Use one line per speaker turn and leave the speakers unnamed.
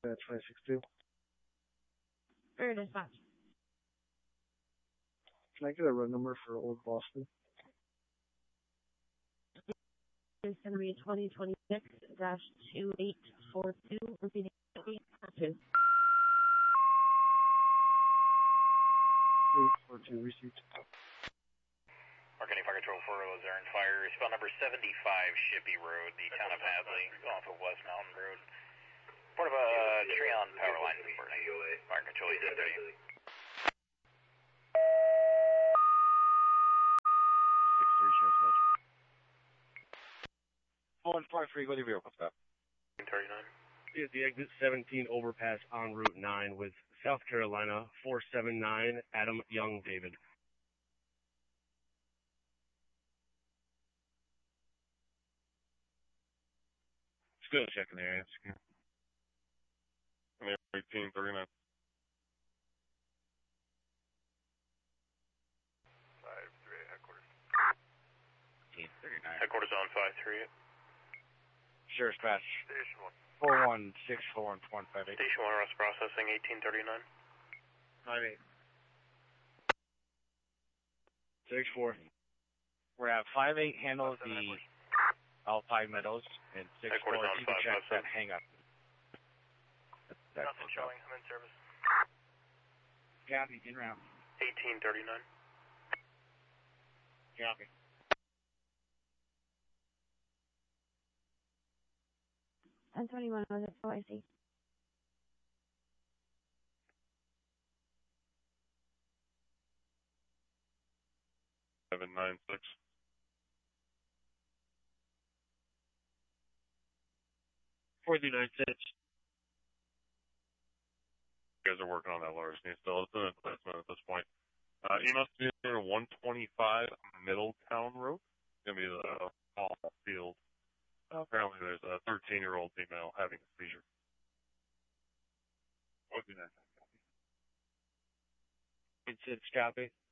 262.
Very dispatch.
Can I get a run number for Old Boston?
It's going to be 2026-2842, repeating 842.
842 received.
Arcady Fire Control for Luzerne Fire. Spell number 75 Shippey Road, the town of Hadley, off of West Mountain Road. Part of a tree on power line. Fire Control, you said
6-3 shows much. 153, go to your vehicle, stop.
39.
Is the exit 17 overpass on Route 9 with South Carolina 479 Adam Young David.
Still checking the area.
1839.
538 headquarters.
1839.
Headquarters on 538.
Sure, dispatch.
Station
4164158.
1. Station 1, Russ processing 1839.
58.
6-4.
We're at 58 handle the Alpine Meadows, and 6-4,
Headquarters on
you can check
557.
that hang up. That's
Nothing showing. I'm in service.
Copy, in route.
1839.
Copy.
1021 was it OIC?
Seven nine six.
496.
You guys are working on that larceny still. It's an assessment at this point. Email to 125 Middletown Road. It's going to be the ball field. Apparently there's a 13-year-old female having a seizure.
What's in that?
It's copy.